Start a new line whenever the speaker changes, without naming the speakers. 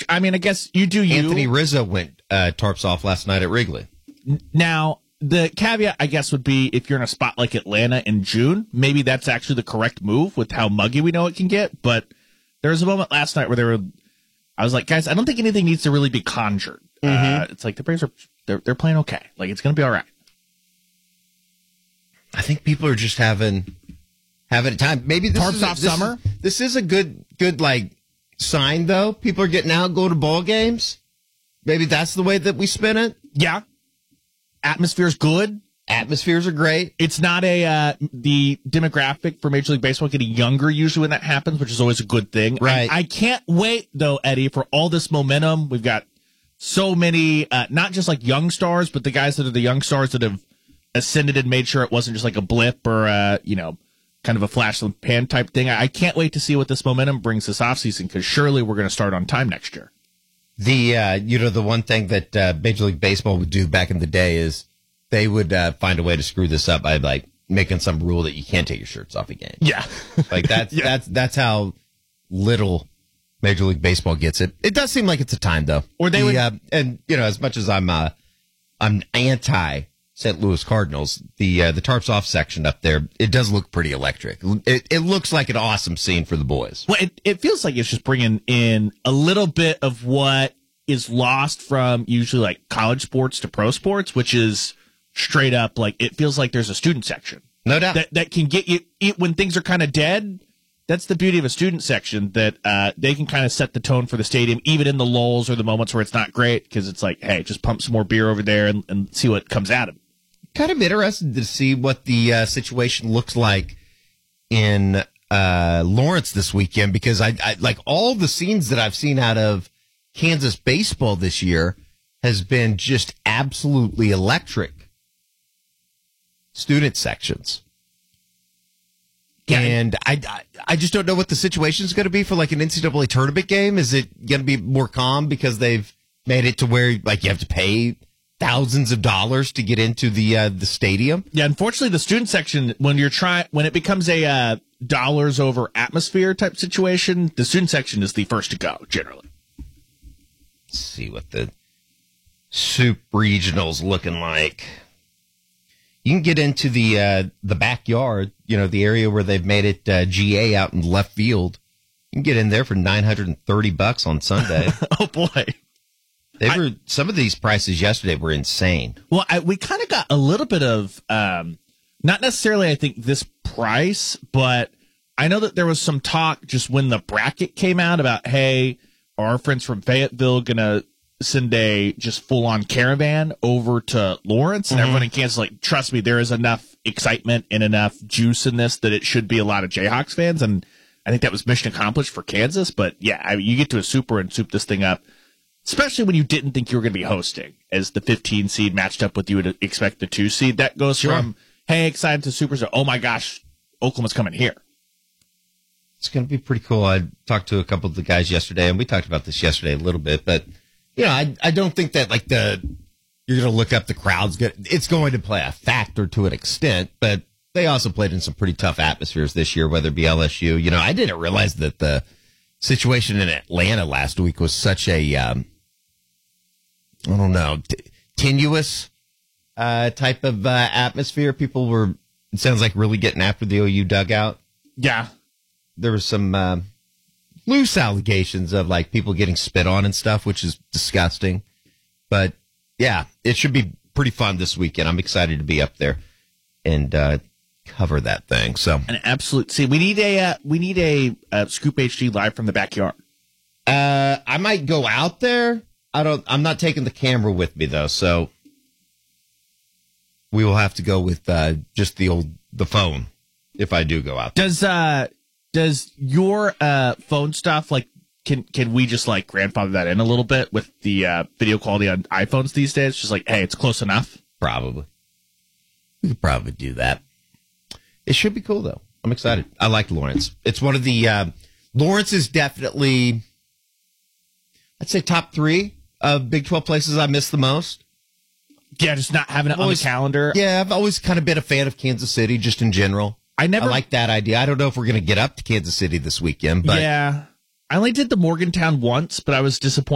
I mean, I guess you do you.
Anthony Rizzo went tarps off last night at Wrigley.
Now, the caveat, I guess, would be if you're in a spot like Atlanta in June, maybe that's actually the correct move with how muggy we know it can get. But there was a moment last night where I was like, guys, I don't think anything needs to really be conjured. It's like the Braves they're playing okay. Like, it's going to be all right.
I think people are just having a time. Maybe this
Tarps off summer.
This is a good like sign, though. People are getting out, go to ball games. Maybe that's the way that we spin it.
Yeah. Atmosphere's good.
Atmospheres are great.
It's not the demographic for Major League Baseball getting younger usually when that happens, which is always a good thing.
Right.
I can't wait, though, Eddie, for all this momentum. We've got so many, not just like young stars, but the guys that are the young stars that have ascended and made sure it wasn't just like a blip or, kind of a flash in the pan type thing. I can't wait to see what this momentum brings this offseason because surely we're going to start on time next year.
The one thing that Major League Baseball would do back in the day is they would find a way to screw this up by like making some rule that you can't take your shirts off again.
Yeah,
like that's how little Major League Baseball gets it. It does seem like it's a time though. Or they would, and as much as I'm anti St. Louis Cardinals, the tarps off section up there, it does look pretty electric. It looks like an awesome scene for the boys.
Well, it feels like it's just bringing in a little bit of what is lost from usually like college sports to pro sports, which is straight up like it feels like there's a student section.
No doubt.
That can get you when things are kind of dead. That's the beauty of a student section, that they can kind of set the tone for the stadium, even in the lulls or the moments where it's not great, because it's like, hey, just pump some more beer over there and see what comes out of it.
Kind of interested to see what the situation looks like in Lawrence this weekend, because I like all the scenes that I've seen out of Kansas baseball this year has been just absolutely electric. Student sections. Yeah. And I just don't know what the situation is going to be for like an NCAA tournament game. Is it going to be more calm because they've made it to where like you have to pay thousands of dollars to get into the stadium?
Yeah, unfortunately, the student section, when it becomes a dollars over atmosphere type situation, the student section is the first to go generally.
Let's see what the Soup Regional's looking like. You can get into the backyard, the area where they've made it GA out in left field. You can get in there for $930 on Sunday.
Oh boy.
Some of these prices yesterday were insane.
Well, we kind of got a little bit of, not necessarily, I think, this price, but I know that there was some talk just when the bracket came out about, hey, are our friends from Fayetteville going to send a just full-on caravan over to Lawrence? And everyone in Kansas, like, trust me, there is enough excitement and enough juice in this that it should be a lot of Jayhawks fans. And I think that was mission accomplished for Kansas. But, yeah, you get to a super and soup this thing up. Especially when you didn't think you were going to be hosting as the 15 seed matched up with you would expect the 2 seed. That goes from, hey, excited to super, so, oh my gosh, Oklahoma's coming here.
It's going to be pretty cool. I talked to a couple of the guys yesterday, and we talked about this yesterday a little bit, but, I don't think that like you're going to look up the crowds. It's going to play a factor to an extent, but they also played in some pretty tough atmospheres this year, whether it be LSU. I didn't realize that the situation in Atlanta last week was such a, tenuous type of atmosphere. People were, it sounds like, really getting after the OU dugout.
Yeah.
There was some loose allegations of like people getting spit on and stuff, which is disgusting. But yeah, it should be pretty fun this weekend. I'm excited to be up there and cover that thing. So
an absolute. See, we need a Scoop HD live from the backyard.
I might go out there. I'm not taking the camera with me though, so we will have to go with just the phone if I do go out there.
Does your phone stuff, like, can we just like grandfather that in a little bit with the video quality on iPhones these days? Just like, hey, it's close enough.
Probably. We could probably do that. It should be cool though. I'm excited. I like Lawrence. It's one of the Lawrence is definitely, I'd say, top 3 of Big 12 places I miss the most.
Yeah, just not having it on the calendar.
Yeah, I've always kind of been a fan of Kansas City just in general. I like that idea. I don't know if we're going to get up to Kansas City this weekend, but
yeah, I only did the Morgantown once, but I was disappointed